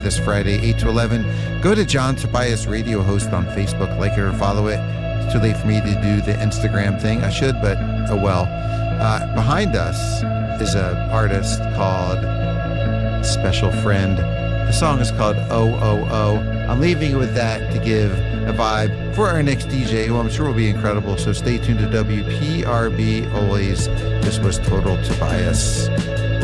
this Friday, 8 to 11. Go to John Tobias Radio Host on Facebook. Like it or follow it. It's too late for me to do the Instagram thing. I should, but oh well. Behind us is an artist called Special Friend. The song is called Oh Oh Oh. I'm leaving it with that to give a vibe for our next DJ, who I'm sure will be incredible. So stay tuned to WPRB always. This was Total Tobias.